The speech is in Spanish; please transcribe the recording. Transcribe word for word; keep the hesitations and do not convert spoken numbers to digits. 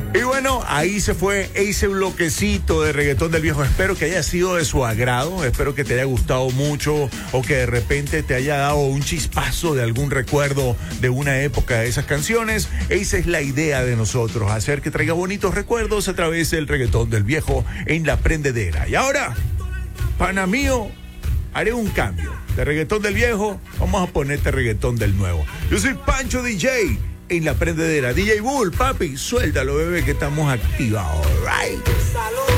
Y bueno, ahí se fue ese bloquecito de reggaetón del viejo. Espero que haya sido de su agrado, espero que te haya gustado mucho o que de repente te haya dado un chispazo de algún recuerdo de una época de esas canciones. Esa es la idea de nosotros, hacer que traiga bonitos recuerdos a través del reggaetón del viejo en La Prendedera. Y ahora, pana mío, haré un cambio. De reggaetón del viejo, vamos a ponerte reggaetón del nuevo. Yo soy Pancho D J. En La Prendedera, D J Bull, papi, suéltalo, bebé, que estamos activados, right?